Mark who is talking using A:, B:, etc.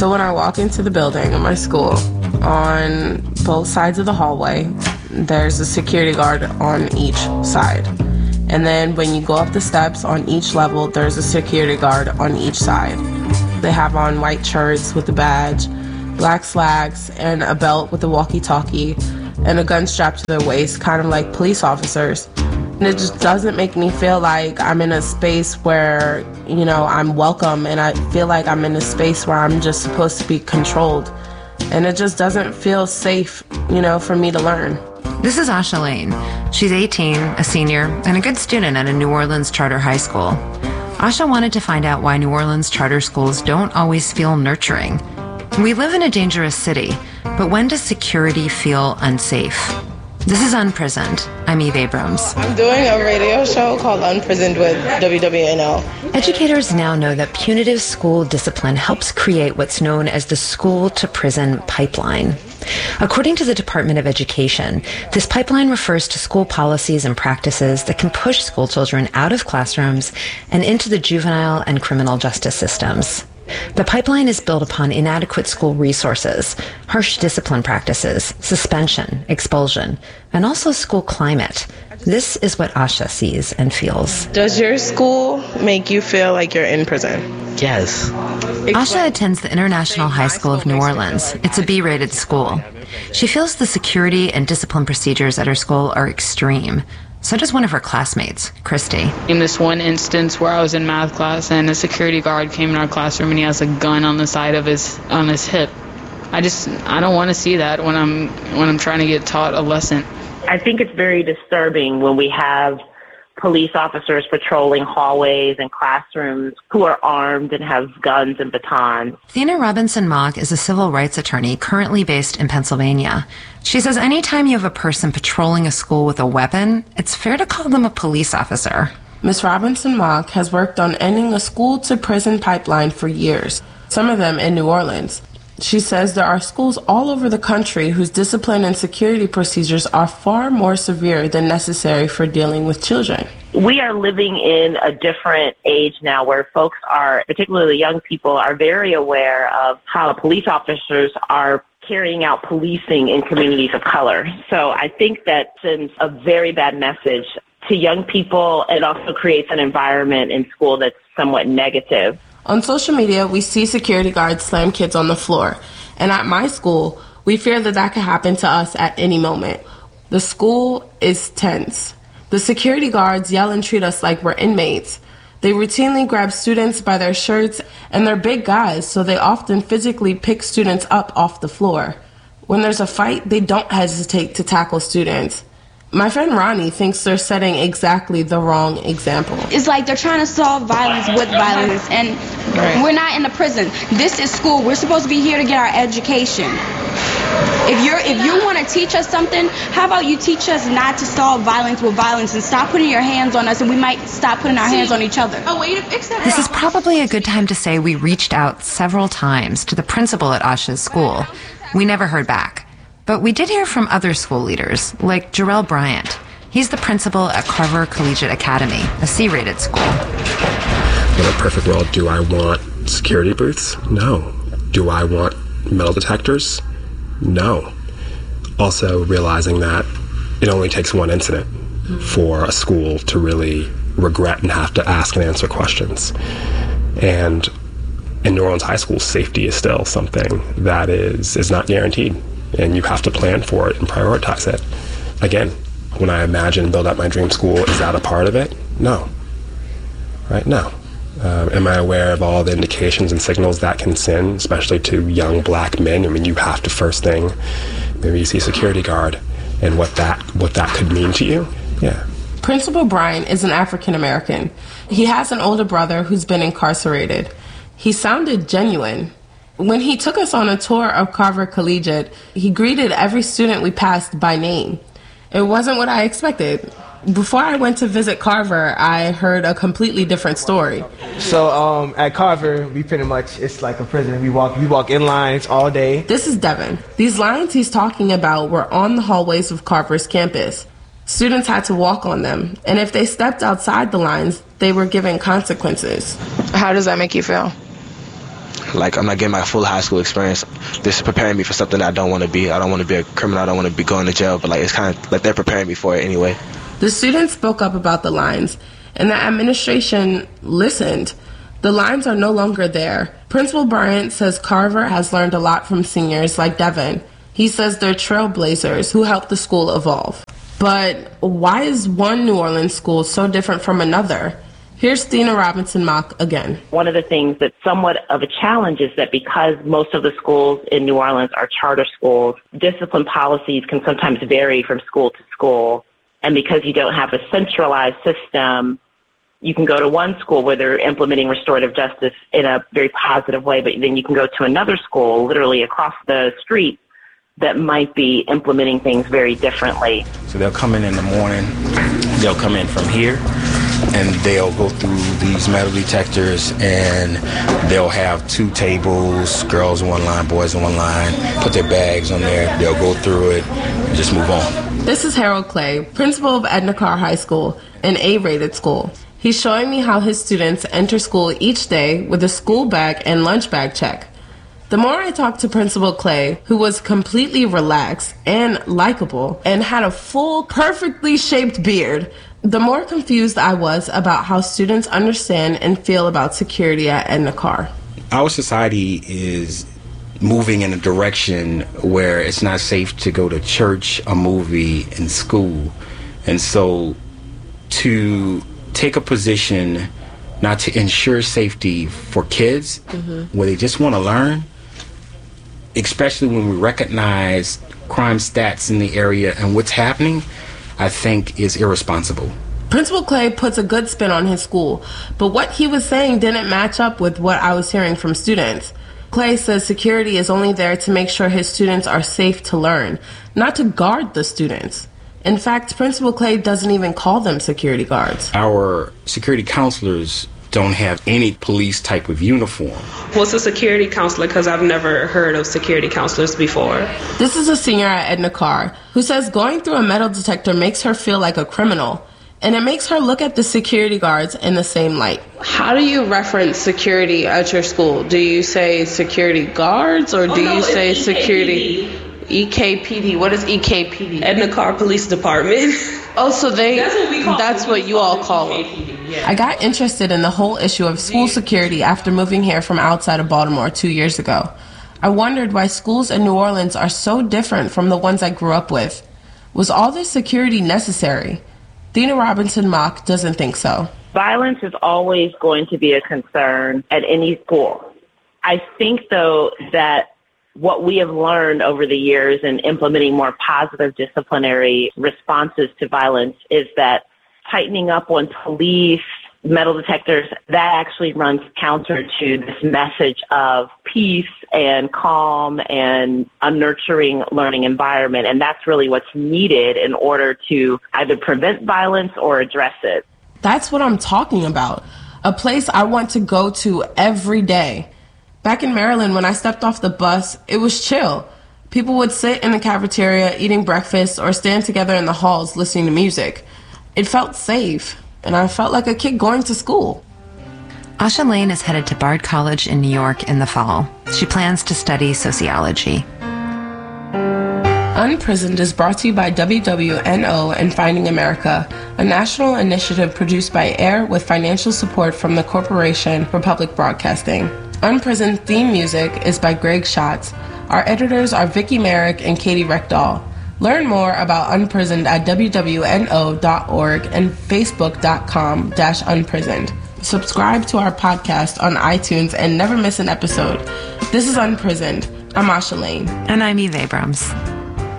A: So when I walk into the building of my school, on both sides of the hallway, there's a security guard on each side. And then when you go up the steps on each level, there's a security guard on each side. They have on white shirts with a badge, black slacks, and a belt with a walkie-talkie, and a gun strapped to their waist, kind of like police officers. And it just doesn't make me feel like I'm in a space where, I'm welcome, and I feel like I'm in a space where I'm just supposed to be controlled. And it just doesn't feel safe, for me to learn.
B: This is Asha Lane. She's 18, a senior, and a good student at a New Orleans charter high school. Asha wanted to find out why New Orleans charter schools don't always feel nurturing. We live in a dangerous city, but when does security feel unsafe? This is Unprisoned. I'm Eve Abrams.
A: I'm doing a radio show called Unprisoned with WWNL.
B: Educators now know that punitive school discipline helps create what's known as the school-to-prison pipeline. According to the Department of Education, this pipeline refers to school policies and practices that can push school children out of classrooms and into the juvenile and criminal justice systems. The pipeline is built upon inadequate school resources, harsh discipline practices, suspension, expulsion, and also school climate. This is what Asha sees and feels.
A: Does your school make you feel like you're in prison?
C: Yes.
B: Asha attends the International High School of New Orleans. It's a B-rated school. She feels the security and discipline procedures at her school are extreme. So does one of her classmates, Christy.
D: In this one instance where I was in math class and a security guard came in our classroom and he has a gun on the side of his hip. I don't want to see that when I'm trying to get taught a lesson.
E: I think it's very disturbing when we have police officers patrolling hallways and classrooms who are armed and have guns and batons.
B: Thena Robinson-Mock is a civil rights attorney currently based in Pennsylvania. She says anytime you have a person patrolling a school with a weapon, it's fair to call them a police officer.
A: Ms. Robinson-Mock has worked on ending the school-to-prison pipeline for years, some of them in New Orleans. She says there are schools all over the country whose discipline and security procedures are far more severe than necessary for dealing with children.
E: We are living in a different age now where folks are, particularly young people, are very aware of how police officers are carrying out policing in communities of color. So I think that sends a very bad message to young people. It also creates an environment in school that's somewhat negative.
A: On social media, we see security guards slam kids on the floor. And at my school, we fear that could happen to us at any moment. The school is tense. The security guards yell and treat us like we're inmates. They routinely grab students by their shirts, and they're big guys, so they often physically pick students up off the floor. When there's a fight, they don't hesitate to tackle students. My friend Ronnie thinks they're setting exactly the wrong example.
F: It's like they're trying to solve violence with violence, and we're not in a prison. This is school. We're supposed to be here to get our education. If you want to teach us something, how about you teach us not to solve violence with violence and stop putting your hands on us, and we might stop putting our hands on each other. Oh, way to fix that.
B: This is probably a good time to say we reached out several times to the principal at Asha's school. We never heard back. But we did hear from other school leaders, like Jarrell Bryant. He's the principal at Carver Collegiate Academy, a C-rated school.
G: In a perfect world, do I want security booths? No. Do I want metal detectors? No. Also realizing that it only takes one incident for a school to really regret and have to ask and answer questions. And in New Orleans high school, safety is still something that is not guaranteed. And you have to plan for it and prioritize it. Again, when I imagine and build out my dream school, is that a part of it? No. Right? No. Am I aware of all the indications and signals that can send, especially to young black men? I mean, you have to first thing, maybe you see a security guard and what that could mean to you. Yeah.
A: Principal Brian is an African American. He has an older brother who's been incarcerated. He sounded genuine. When he took us on a tour of Carver Collegiate, he greeted every student we passed by name. It wasn't what I expected. Before I went to visit Carver, I heard a completely different story.
H: So at Carver, we pretty much, it's like a prison. We walk in lines all day.
A: This is Devin. These lines he's talking about were on the hallways of Carver's campus. Students had to walk on them, and if they stepped outside the lines, they were given consequences. How does that make you feel?
C: Like, I'm not getting my full high school experience. This is preparing me for something that I don't want to be. I don't want to be a criminal. I don't want to be going to jail. But, like, it's kind of like they're preparing me for it anyway.
A: The students spoke up about the lines, and the administration listened. The lines are no longer there. Principal Bryant says Carver has learned a lot from seniors like Devin. He says they're trailblazers who helped the school evolve. But why is one New Orleans school so different from another? Here's Dina Robinson Mock again.
E: One of the things that's somewhat of a challenge is that because most of the schools in New Orleans are charter schools, discipline policies can sometimes vary from school to school. And because you don't have a centralized system, you can go to one school where they're implementing restorative justice in a very positive way, but then you can go to another school literally across the street that might be implementing things very differently.
I: So they'll come in the morning, they'll come in from here, and they'll go through these metal detectors, and they'll have 2 tables, girls in one line, boys in one line, put their bags on there, they'll go through it, and just move on.
A: This is Harold Clay, principal of Edna Carr High School, an A-rated school. He's showing me how his students enter school each day with a school bag and lunch bag check. The more I talked to Principal Clay, who was completely relaxed and likable and had a full, perfectly shaped beard, the more confused I was about how students understand and feel about security at Edna Carr.
I: Our society is moving in a direction where it's not safe to go to church, a movie, and school. And so to take a position not to ensure safety for kids where they just want to learn, especially when we recognize crime stats in the area and what's happening, I think is irresponsible.
A: Principal Clay puts a good spin on his school, but what he was saying didn't match up with what I was hearing from students. Clay says security is only there to make sure his students are safe to learn, not to guard the students. In fact, Principal Clay doesn't even call them security guards.
I: Our security counselors don't have any police type of uniform.
J: What's a security counselor? Because I've never heard of security counselors before.
A: This is a senior at Edna Carr who says going through a metal detector makes her feel like a criminal, and it makes her look at the security guards in the same light.
J: How do you reference security at your school? Do you say security guards or do you say security? EKPD. What is EKPD? Edna Carr Police Department.
A: Oh, so
J: that's what you all call it.
A: Yeah. I got interested in the whole issue of school security after moving here from outside of Baltimore 2 years ago. I wondered why schools in New Orleans are so different from the ones I grew up with. Was all this security necessary? Dina Robinson Mock doesn't think so.
E: Violence is always going to be a concern at any school. I think, though, that what we have learned over the years in implementing more positive disciplinary responses to violence is that tightening up on police, metal detectors, that actually runs counter to this message of peace and calm and a nurturing learning environment. And that's really what's needed in order to either prevent violence or address it.
A: That's what I'm talking about. A place I want to go to every day. Back in Maryland, when I stepped off the bus, it was chill. People would sit in the cafeteria eating breakfast or stand together in the halls listening to music. It felt safe, and I felt like a kid going to school.
B: Asha Lane is headed to Bard College in New York in the fall. She plans to study sociology.
A: Unprisoned is brought to you by WWNO and Finding America, a national initiative produced by AIR with financial support from the Corporation for Public Broadcasting. Unprisoned theme music is by Greg Schatz. Our editors are Vicky Merrick and Katie Reckdahl. Learn more about Unprisoned at wwno.org and facebook.com/unprisoned. Subscribe to our podcast on iTunes and never miss an episode. This is Unprisoned. I'm Asha Lane.
B: And I'm Eve Abrams.